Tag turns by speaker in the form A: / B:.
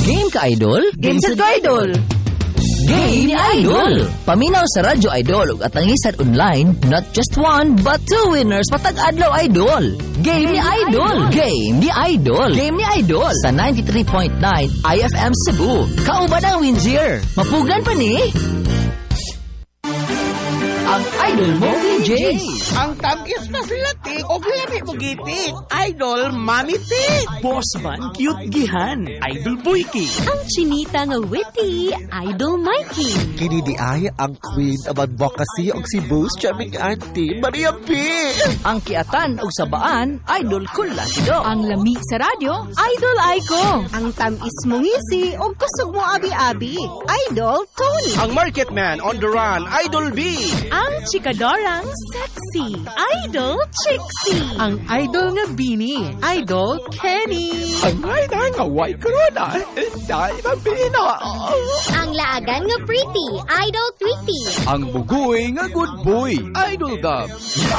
A: Game ka, Idol?
B: Game sa Idol!
A: Game ni Idol! Paminaw sa Radyo Idol ug atangisan online, not just one, but two winners patag adlaw, Idol! Game ni Idol! Game ni Idol! Game ni Idol! Sa 93.9 IFM Cebu. Kauban ang Windsor. Mapugan pa ni... Ang Idol mo, PJ.
C: Ang tagis na sila, tik. O gani mo gitik. Idol, mami, tik.
D: Boss man, cute gihan. Idol Boyki.
B: Ang chinita nga witty, Idol Mikey.
C: Kini di ay ang queen of advocacy og si Boss Charming Auntie, Maria P.
A: Ang kiatan ug sabaan, Idol Kula Sido.
B: Ang lami sa radyo, Idol Aiko.
E: Ang tamis mong ngisi o kusog mo abi-abi, Idol Tony.
F: Ang market man on the run, Idol B.
B: Ang chikadorang sexy, Idol Trixie.
G: Ang idol nga Bini, Idol Kenny.
D: Ang idol nga white corona. Dahil ang pina.
H: Ang laagan nga pretty, Idol Tweety.
D: Ang bugoy nga good boy. Idol Gab.